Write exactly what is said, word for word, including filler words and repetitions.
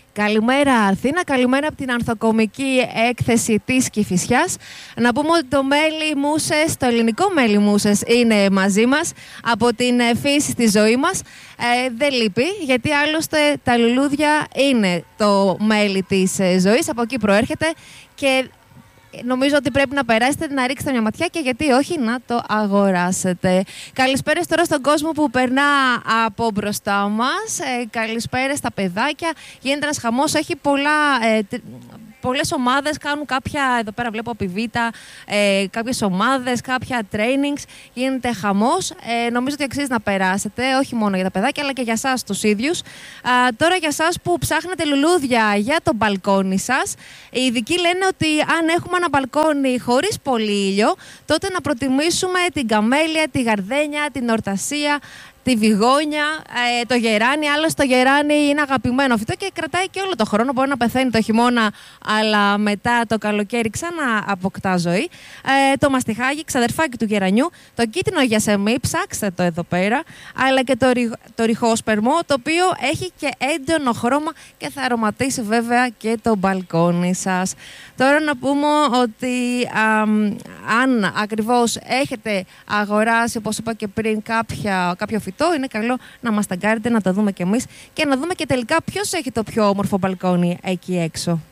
Καλημέρα Αθήνα, καλημέρα από την ανθοκομική έκθεση της Κηφισιάς. Να πούμε ότι το Μέλι Μούσες, το ελληνικό Μέλι Μούσες είναι μαζί μας από την φύση στη ζωή μας. Ε, δεν λείπει, γιατί άλλωστε τα λουλούδια είναι το μέλι της ζωής, από εκεί προέρχεται και νομίζω ότι πρέπει να περάσετε, να ρίξετε μια ματιά και γιατί όχι να το αγοράσετε. Καλησπέρα τώρα στον κόσμο που περνά από μπροστά μας. Ε, καλησπέρα στα παιδάκια. Γίνεται ένας χαμός, έχει πολλά... Ε, Πολλές ομάδες κάνουν κάποια, εδώ πέρα βλέπω από η Β, ε, κάποιες ομάδες, κάποια trainings, γίνεται χαμός. Ε, νομίζω ότι αξίζει να περάσετε, όχι μόνο για τα παιδάκια, αλλά και για εσάς τους ίδιους. Α, τώρα για εσάς που ψάχνετε λουλούδια για το μπαλκόνι σας, οι ειδικοί λένε ότι αν έχουμε ένα μπαλκόνι χωρίς πολύ ήλιο, τότε να προτιμήσουμε την καμέλια, τη γαρδένια, την ορτασία, τη βιγόνια, ε, το γεράνι. Άλλωστε το γεράνι είναι αγαπημένο φυτό και κρατάει και όλο το χρόνο. Μπορεί να πεθαίνει το χειμώνα, αλλά μετά το καλοκαίρι ξανά αποκτά ζωή. Ε, το μαστιχάκι, ξαδερφάκι του γερανιού. Το κίτρινο γιασεμί, ψάξτε το εδώ πέρα. Αλλά και το, ρι, το ριχόσπερμο, το οποίο έχει και έντονο χρώμα και θα αρωματίσει βέβαια και το μπαλκόνι σας. Τώρα να πούμε ότι α, αν ακριβώς έχετε αγοράσει, όπως είπα και πριν, κάποια, κάποιο φυτό, είναι καλό να μας ταγκάρετε, να το δούμε κι εμείς και να δούμε και τελικά ποιος έχει το πιο όμορφο μπαλκόνι εκεί έξω.